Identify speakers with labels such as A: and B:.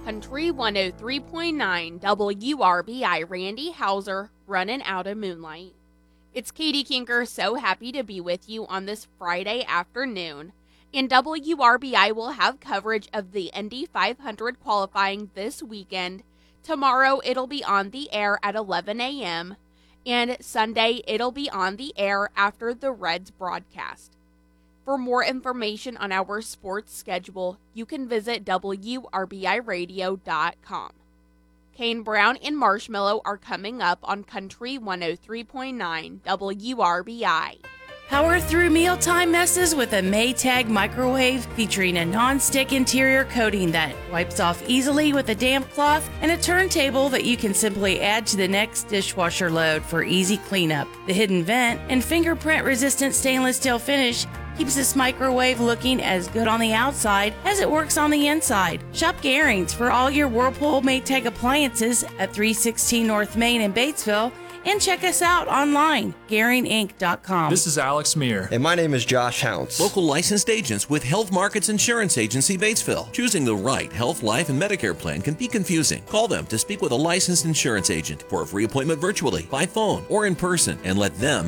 A: Country 103.9 WRBI Randy Hauser, running out of moonlight. It's Katie Kinker, so happy to be with you on this Friday afternoon. And WRBI will have coverage of the Indy 500 qualifying this weekend. Tomorrow it'll be on the air at 11 a.m. And Sunday it'll be on the air after the Reds broadcast. For more information on our sports schedule, you can visit WRBIRadio.com. Kane Brown and Marshmallow are coming up on Country 103.9 WRBI.
B: Power through mealtime messes with a Maytag microwave featuring a non-stick interior coating that wipes off easily with a damp cloth and a turntable that you can simply add to the next dishwasher load for easy cleanup. The hidden vent and fingerprint-resistant stainless steel finish keeps this microwave looking as good on the outside as it works on the inside. Shop Garings for all your Whirlpool Maytag appliances at 316 North Main in Batesville, and check us out online, GaringInc.com.
C: This is Alex Meir.
D: And my name is Josh Hounce.
E: Local licensed agents with Health Markets Insurance Agency, Batesville. Choosing the right health, life, and Medicare plan can be confusing. Call them to speak with a licensed insurance agent for a free appointment virtually, by phone, or in person, and let them